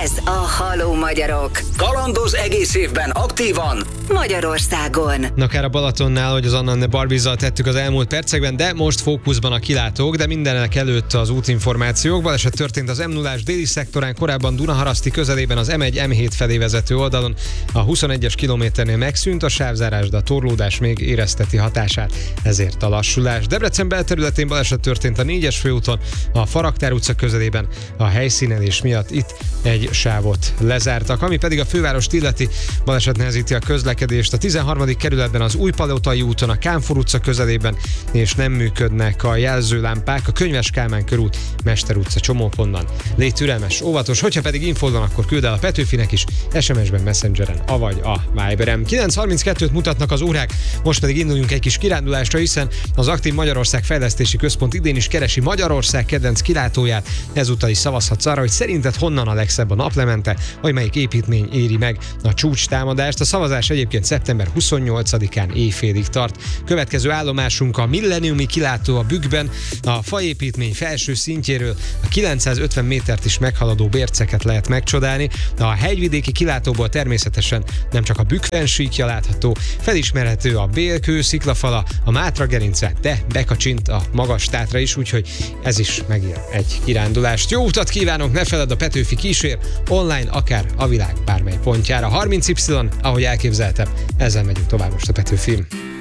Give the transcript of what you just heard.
Ez a Halló Magyarok. Kalandoz egész évben aktívan Magyarországon. Akár a Balatonnál, hogy az Anna Barbizzal tettük az elmúlt percekben, de most fókuszban a kilátók, de mindenek előtt az útinformációk. Baleset történt az M0-ás déli szektorán, korábban Dunaharaszti közelében az M1-M7 felé vezető oldalon. A 21-es kilométernél megszűnt a sávzárás, de a torlódás még érezteti hatását, ezért a lassulás. Debrecen belterületén baleset történt a 4-es főúton, a Faraktár utca közelében, a helyszínelés miatt itt egy sávot lezártak. Ami pedig a fővárost illeti, baleset nehezíti a közlekedést a 13. kerületben az Újpalotai úton, a Kánfor utca közelében, és nem működnek a jelzőlámpák a Könyves Kálmán körút, Mester utca csomóponton. Légy türelmes, óvatos, hogyha pedig infód van, akkor küld el a Petőfinek is, SMS-ben, Messengeren, avagy a Viberen. 9:32-t mutatnak az órák, most pedig induljunk egy kis kirándulásra, hiszen az Aktív Magyarország Fejlesztési Központ idén is keresi Magyarország kedvenc kilátóját. Ezúttal is szavazhatsz arra, hogy szerinted honnan a legszebb a naplemente, vagy melyik építmény éri meg a csúcstámadást. A szavazás egyébként szeptember 28-án éjfélig tart. Következő állomásunk a milleniumi kilátó a Bükkben, a faépítmény felső szintjéről a 950 métert is meghaladó bérceket lehet megcsodálni. A hegyvidéki kilátóból természetesen nem csak a Bükk síkja látható, felismerhető a Bélkő sziklafala, a Mátra gerince, de bekacsint a Magas-Tátra is, úgyhogy ez is megér egy kirándulást. Jó utat kívánok, ne feledd, a Petőfi kísér online, akár a világ bármely pontjára. 30Y, ahogy elképzeltem, ezzel megyünk tovább most a Petőfin.